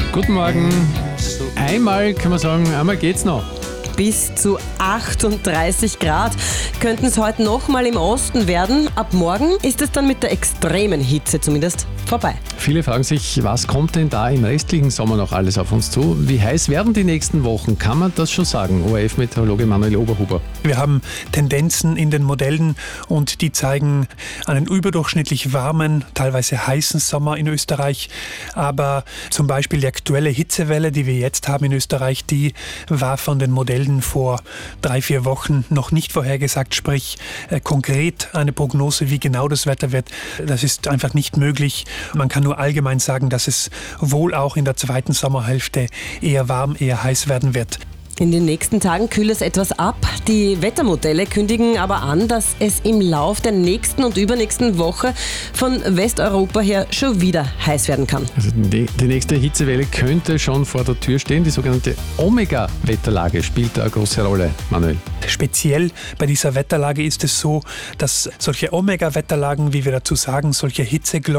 Guten Morgen. Einmal kann man sagen, einmal geht's noch. Bis zu 38 Grad könnten es heute nochmal im Osten werden. Ab morgen ist es dann mit der extremen Hitze zumindest vorbei. Viele fragen sich, was kommt denn da im restlichen Sommer noch alles auf uns zu? Wie heiß werden die nächsten Wochen? Kann man das schon sagen? ORF-Meteorologe Manuel Oberhuber. Wir haben Tendenzen in den Modellen und die zeigen einen überdurchschnittlich warmen, teilweise heißen Sommer in Österreich. Aber zum Beispiel die aktuelle Hitzewelle, die wir jetzt haben in Österreich, die war von den Modellen vor 3-4 Wochen noch nicht vorhergesagt. Sprich, konkret eine Prognose, wie genau das Wetter wird, das ist einfach nicht möglich. Man kann nur allgemein sagen, dass es wohl auch in der zweiten Sommerhälfte eher warm, eher heiß werden wird. In den nächsten Tagen kühlt es etwas ab. Die Wettermodelle kündigen aber an, dass es im Lauf der nächsten und übernächsten Woche von Westeuropa her schon wieder heiß werden kann. Also die nächste Hitzewelle könnte schon vor der Tür stehen. Die sogenannte Omega-Wetterlage spielt da eine große Rolle, Manuel. Speziell bei dieser Wetterlage ist es so, dass solche Omega-Wetterlagen, wie wir dazu sagen, solche Hitzeglocken,